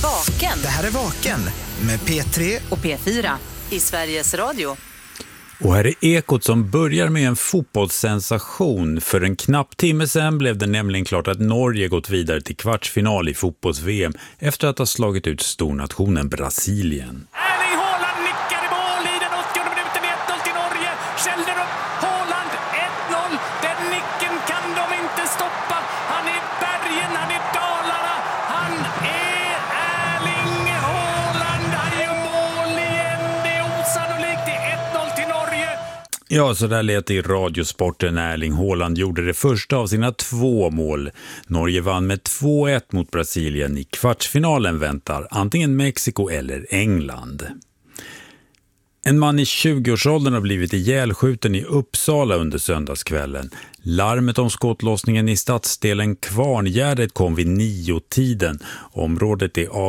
Vaken. Det här är Vaken med P3 och P4 i Sveriges Radio. Och här är Ekot som börjar med en fotbollssensation. För en knapp timme sedan blev det nämligen klart att Norge gått vidare till kvartsfinal i fotbolls-VM efter att ha slagit ut stornationen Brasilien. Erling Haaland nickar i mål i den 80:e minuten, 1-0 till Norge. Kjellner upp, Haaland 1-0. Den nicken kan de inte stoppa. Han är bergen, han är Dalarna. Han är Erling Haaland. Han gör mål igen. Det är osannolikt. Det är 1-0 till Norge. Ja, så där lät det i Radiosporten när Erling Haaland gjorde det första av sina 2 mål. Norge vann med 2-1 mot Brasilien. I kvartsfinalen väntar antingen Mexiko eller England. En man i 20-årsåldern har blivit ihjälskjuten i Uppsala under söndagskvällen. Larmet om skottlossningen i stadsdelen Kvarngärdet kom vid 9-tiden. Området är